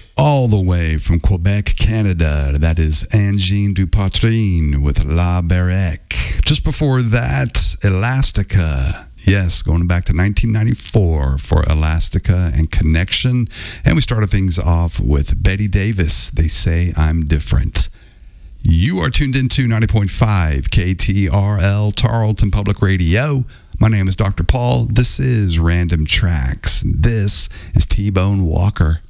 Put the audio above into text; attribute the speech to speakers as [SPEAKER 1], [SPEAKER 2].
[SPEAKER 1] All the way from Quebec, Canada, that is Angine Dupatrin with La Barrique. Just before that, Elastica. Yes, going back to 1994 for Elastica and Connection. And we started things off with Betty Davis, They Say I'm Different. You are tuned into 90.5 KTRL Tarleton Public Radio. My name is Dr. Paul. This is Random Tracks. This is T-Bone Walker.